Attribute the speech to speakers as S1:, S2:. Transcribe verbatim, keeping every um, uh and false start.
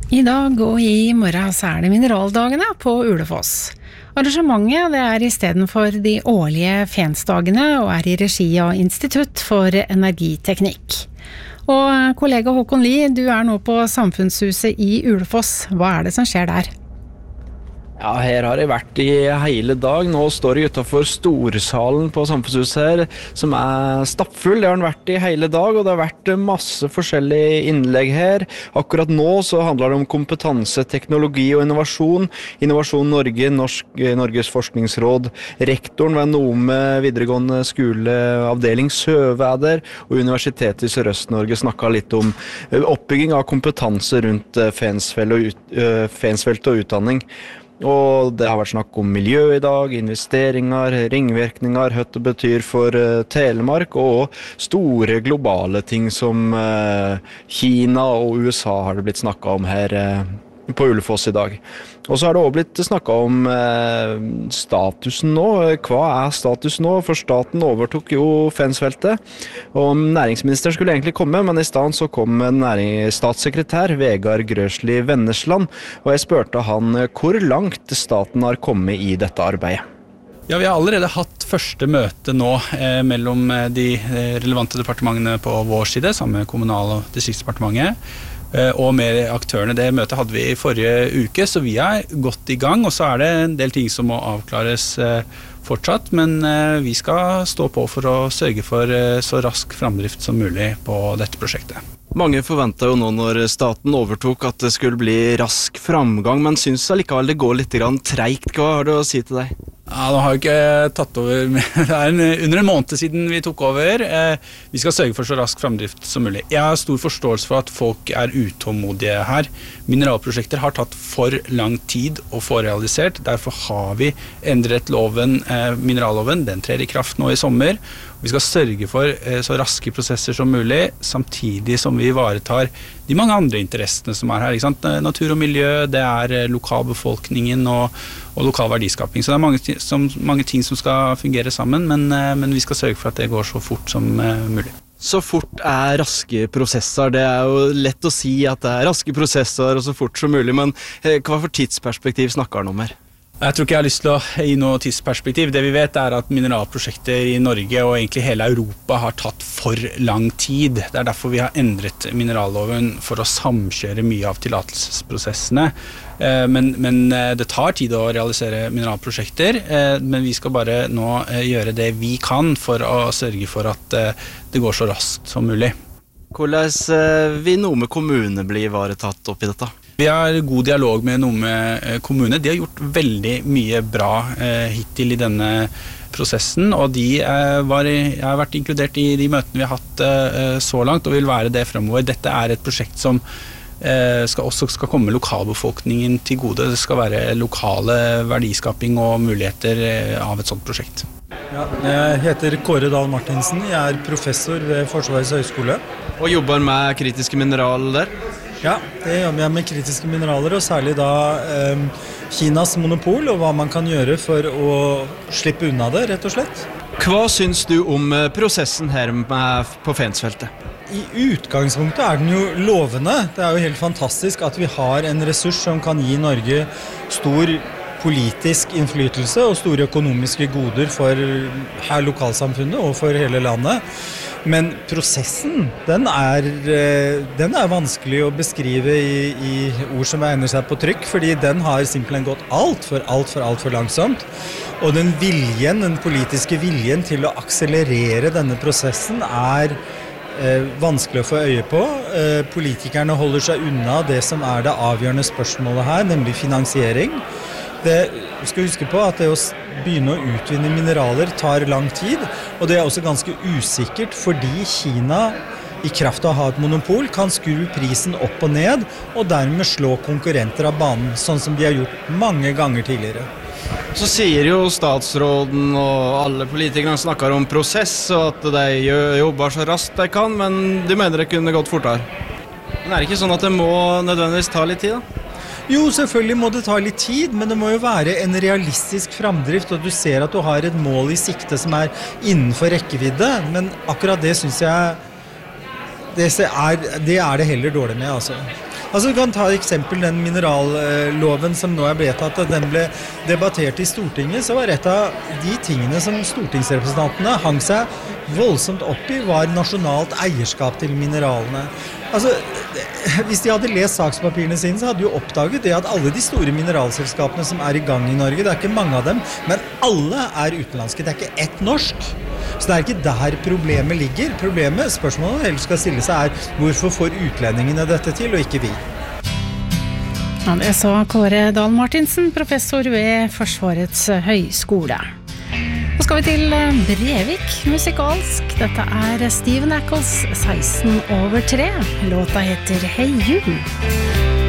S1: I dag og i morgen så er det mineraldagene på Ulefoss. Arrangementet det er i stedet for de årlige Fensdagene og er i regi av Institutt for energiteknikk. Og kollega Håkon Lie, du er nå på Samfunnshuset i Ulefoss. Hva er det som skjer der?
S2: Ja, her har jeg vært i hele dag. Nå står jeg utenfor storsalen på Samfunnshuset her, som er stappfull. Det har den vært i hele dag, og det har vært masse forskjellige innlegg her. Akkurat nå så handler det om kompetanse, teknologi og innovasjon. Innovasjon Norge, Norsk, Norges forskningsråd, rektoren ved Nome videregående skoleavdeling Søvæder og Universitetet i Sørøst-Norge snakket litt om oppbygging av kompetanse rundt Fensfeltet og, Fensfeltet og utdanning. Og det har vært snakk om miljø i dag, investeringer, ringvirkninger, hva det betyr for uh, Telemark, og store globale ting som uh, Kina og U S A har det blitt snakket om her uh, på Ulefoss i dag. Og så har det også blitt snakket om uh, statusen nå. Hva er status nå? For staten overtok jo Fensfeltet, og næringsminister skulle egentlig komme, men i stedet så kom statssekretær Vegard Grøsli Vennesland, og jeg spurte han hvor langt staten har kommet i dette arbeidet.
S3: Ja, vi har allerede hatt første møte nå eh, mellom de relevante departementene på vår side, sammen med Kommunal- og Distriktsdepartementet, eh, og med aktørene. Det møtet hadde vi i forrige uke, så vi er godt i gang, og så er det en del ting som må avklares eh, fortsatt, men eh, vi skal stå på for å sørge for eh, så rask framdrift som mulig på dette prosjektet.
S2: Mange forventet jo nå når staten overtok at det skulle bli rask framgang, men synes allikevel det går litt grann treigt. Hva har du å si til deg?
S3: Ja, nå har vi ikke tatt over, det er en, under en måned siden vi tok over. Eh, vi skal sørge for så rask framdrift som mulig. Jeg har stor forståelse for at folk er utålmodige her. Mineralprosjekter har tatt for lang tid å få realisert, derfor har vi endret loven, eh, mineralloven, den trer i kraft nå i sommer. Vi skal sørge for eh, så raske prosesser som mulig, samtidig som vi ivaretar de mange andre interessene som er her, ikke sant? Natur og miljø, det er lokalbefolkningen og, og lokal verdiskaping. Så det er mange, som, mange ting som skal fungere sammen, men, men vi skal sørge for at det går så fort som uh, mulig.
S2: Så fort er raske prosesser. Det er jo lett å si at det er raske prosesser og så fort som mulig, men eh, hva for tidsperspektiv snakker han om her?
S3: Jeg tror ikke jeg har lyst til å gi noe tidsperspektiv. Det vi vet er at mineralprosjekter i Norge og egentlig hele Europa har tatt for lang tid. Det er derfor vi har endret mineralloven for å samkjøre mye av tillatelsesprosessene. Men, men det tar tid å realisere mineralprosjekter, men vi skal bare nå gjøre det vi kan for å sørge for at det går så raskt som mulig.
S2: Hvordan vil Nome kommune bli ivaretatt opp i dette?
S3: Vi har god dialog med Nome kommune. De har gjort veldig mye bra eh, hittil i denne prosessen, og de eh, var, har vært inkludert i de møtene vi har hatt eh, så langt, og vil være det fremover. Dette er et prosjekt som eh, skal også skal komme lokalbefolkningen til gode. Det skal være lokale verdiskaping og muligheter eh, av et sånt prosjekt.
S4: Ja, jeg heter Kåre Dahl Martinsen. Jeg er professor ved Forsvarets høgskole.
S2: Og jobber med kritiske mineraler der?
S4: Ja, det jobber jeg med kritiske mineraler, og særlig da eh, Kinas monopol, og hva man kan gjøre for å slippe unna det, rett og slett.
S2: Hva syns du om prosessen her med, på Fensfeltet?
S4: I utgangspunktet er den jo lovende. Det er jo helt fantastisk at vi har en ressurs som kan gi Norge stor politisk innflytelse og store økonomiske goder for her lokalsamfunnet og for hele landet. Men prosessen, den er, den er vanskelig å beskrive i, i ord som egner seg på trykk, fordi den har simpelthen gått alt for, alt for, alt for langsomt. Og den viljen, den politiske viljen til å akselerere denne prosessen er eh, vanskelig å få øye på. Eh, politikerne holder seg unna det som er det avgjørende spørsmålet her, nemlig finansiering. Det, vi skal huske på at det å begynne å utvinne mineraler tar lang tid, og det er også ganske usikkert fordi Kina i kraft av å ha et monopol kan skru prisen opp og ned og dermed slå konkurrenter av banen, sånn som de har gjort mange ganger tidligere.
S2: Så sier jo statsråden og alle politikerne snakker om prosess og at de jobber så raskt de kan, men du mener det kunne gått fortere. Men er det ikke sånn at det må nødvendigvis ta litt tid da?
S4: Jo, selvfølgelig må det ta litt tid, men det må jo være en realistisk framdrift, og du ser at du har et mål i sikte som er innenfor rekkevidde, men akkurat det synes jeg det er det, er det heller dårlig med, altså. Altså, du kan ta eksempel den mineralloven som nå er vedtatt, og den ble debattert i Stortinget, så var et av de tingene som stortingsrepresentantene hang seg voldsomt opp i, var nasjonalt eierskap til mineralene. Altså, hvis de hadde lest sakspapirene sine, så hadde de jo oppdaget det at alle de store mineralselskapene som er i gang i Norge, det er ikke mange av dem, men alle er utenlandske, det er ikke ett norsk. Så det er ikke der problemet ligger. Problemet, spørsmålet heller skal stille seg er, hvorfor får utlendingene dette til, og ikke vi?
S1: Ja, det sa Kåre Dahl Martinsen, professor ved Forsvarets høyskole. Nå skal vi til Brevik musikalsk. Dette er Steven Ackles seksten over tre. Låta heter Hey You.